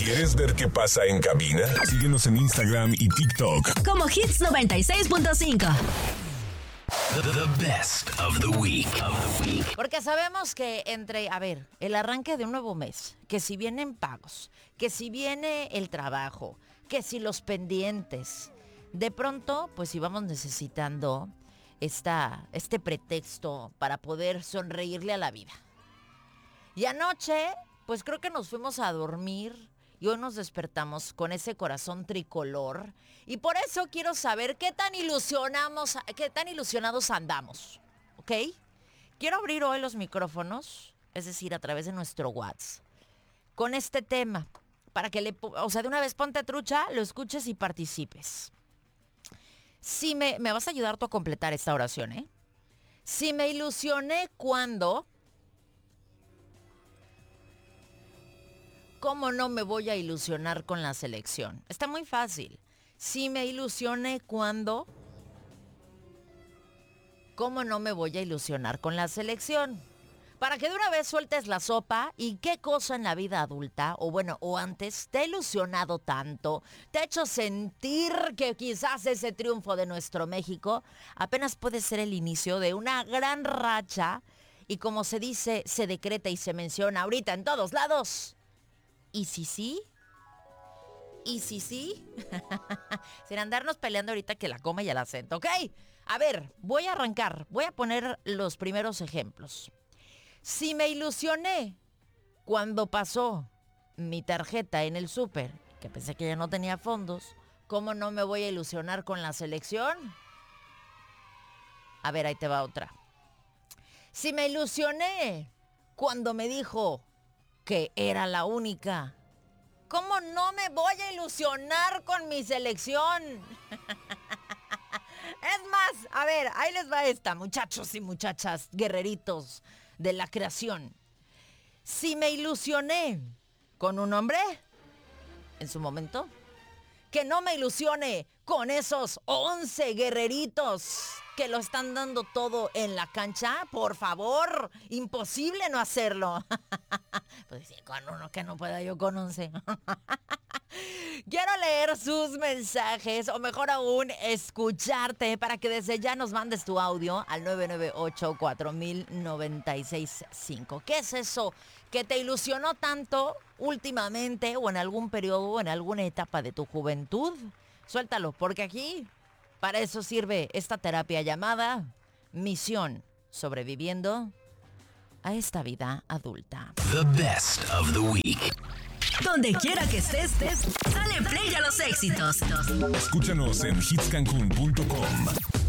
¿Quieres ver qué pasa en cabina? Síguenos en Instagram y TikTok como Hits 96.5. The best of the week. Porque sabemos que el arranque de un nuevo mes, que si vienen pagos, que si viene el trabajo, que si los pendientes, de pronto, pues íbamos necesitando este pretexto para poder sonreírle a la vida. Y anoche, pues creo que nos fuimos a dormir y hoy nos despertamos con ese corazón tricolor. Y por eso quiero saber qué tan ilusionados andamos, ¿ok? Quiero abrir hoy los micrófonos, es decir, a través de nuestro WhatsApp, con este tema, para que de una vez ponte trucha, lo escuches y participes. Si me vas a ayudar tú a completar esta oración, ¿eh? Si me ilusioné cuando, ¿cómo no me voy a ilusionar con la selección? Está muy fácil. Si me ilusioné cuando, ¿cómo no me voy a ilusionar con la selección? Para que de una vez sueltes la sopa y qué cosa en la vida adulta, o antes, te ha ilusionado tanto, te ha hecho sentir que quizás ese triunfo de nuestro México apenas puede ser el inicio de una gran racha y como se dice, se decreta y se menciona ahorita en todos lados. ¿Y si sí? ¿Y si sí? Sin andarnos peleando ahorita que la coma y el acento, ¿ok? A ver, voy a arrancar, voy a poner los primeros ejemplos. Si me ilusioné cuando pasó mi tarjeta en el súper, que pensé que ya no tenía fondos, ¿cómo no me voy a ilusionar con la selección? A ver, ahí te va otra. Si me ilusioné cuando me dijo que era la única, ¿cómo no me voy a ilusionar con mi selección? Es más, a ver, ahí les va esta, muchachos y muchachas, guerreritos de la creación. Si me ilusioné con un hombre, en su momento, que no me ilusione con esos 11 guerreritos que lo están dando todo en la cancha, por favor, imposible no hacerlo. Pues sí, con uno que no pueda yo con 11. Quiero leer sus mensajes, o mejor aún, escucharte, para que desde ya nos mandes tu audio al 998-4000-965. ¿Qué es eso que te ilusionó tanto últimamente, o en algún periodo, o en alguna etapa de tu juventud? Suéltalo, porque aquí, para eso sirve esta terapia llamada Misión Sobreviviendo a esta vida adulta. The best of the week. Donde quiera que estés, dale play a los éxitos. Escúchanos en hitscancun.com.